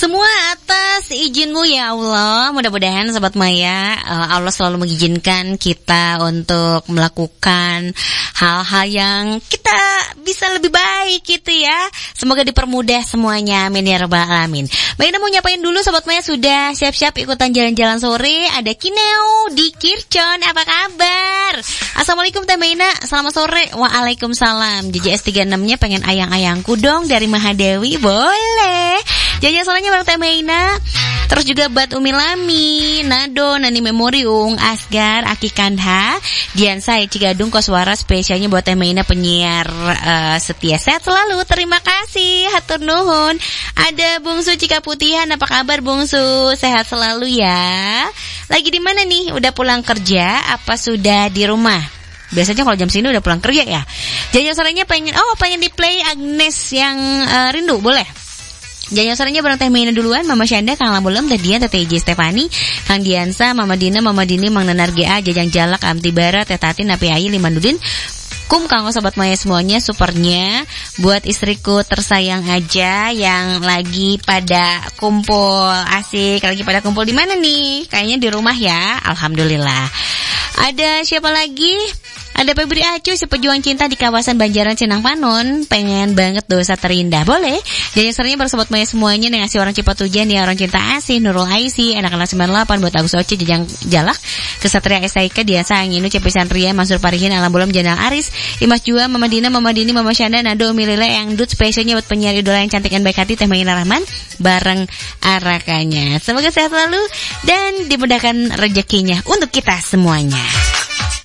Semua atas izin-Mu ya Allah. Mudah-mudahan Sobat Maya, Allah selalu mengizinkan kita untuk melakukan hal-hal yang kita bisa lebih baik gitu ya. Semoga dipermudah semuanya, amin ya rabbal alamin. Mbak Ina mau nyapain dulu Sobat Maya, sudah siap-siap ikutan jalan-jalan sore. Ada Kineo di Kircon, apa kabar? Assalamualaikum Teh Mbak Ina, selamat sore. Waalaikumsalam. JJS 36-nya pengen ayang-ayangku dong dari Mahadewi, boleh. Jajan solenya bareng Teh Meina. Terus juga Bat Umi Lami, Nado, Nani Memoriung, Asgar, Aki Kandha, Dian Sai, Cigadung, Koswara. Spesialnya buat Teh Meina penyiar setia. Sehat selalu, terima kasih, hatur nuhun. Ada Bungsu Cikaputihan, apa kabar Bungsu? Sehat selalu ya. Lagi di mana nih? Udah pulang kerja apa sudah di rumah? Biasanya kalau jam sini udah pulang kerja ya. Jajan solenya pengen di play Agnes yang rindu, boleh? Jangan sorenya bareng Teh Meina duluan, Mama Syanda, Kang Lambulem, Teh Dian, Teh J Stefani, Kang Diansa, Mama Dina, Mama Dini, Mang Nenar GA, Jajang Jalak, Amti Bara, Teh Tati, Napi Ayi, Limanudin, Kum, Kang Sobat Maya semuanya, supernya buat istriku tersayang aja yang lagi pada kumpul, asik, lagi pada kumpul di mana nih? Kayaknya di rumah ya, alhamdulillah. Ada siapa lagi? Ada Febri Acu, si pejuang cinta di kawasan Banjaran Cinang Panon, pengen banget dosa terindah, boleh? Jadi seringnya bersobat Maya semuanya yang ngasih orang Cipatujan, ya orang cinta asih, Nurul Aisy, anak-anak 98 buat Agus Oce, Jajang Jalak, Kesatria Esaika, Diasa Anginu, Cepi Santria, Mansur Parihin, Alam Bulam, Jenal Aris, Imas Jua, Mama Dina, Mama Dini, Mama Syanda, Nado, Milila, yang dut spesialnya buat penyiar idola yang cantik dan baik hati, Teh Meina Rahman, bareng Arakanya. Semoga sehat selalu dan dimudahkan rezekinya untuk kita semuanya.